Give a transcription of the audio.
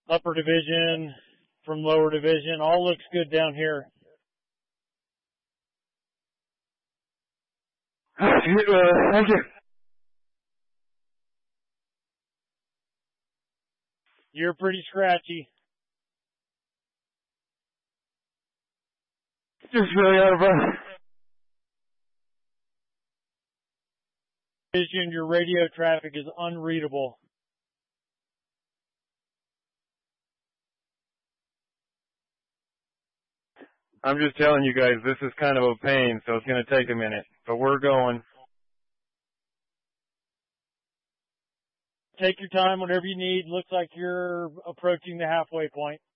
upper division from lower division. All looks good down here. Thank you. You're pretty scratchy. Just really out of breath. Vision, your radio traffic is unreadable. I'm just telling you guys, this is kind of a pain, so it's going to take a minute. But we're going. Take your time, whatever you need. Looks like you're approaching the halfway point.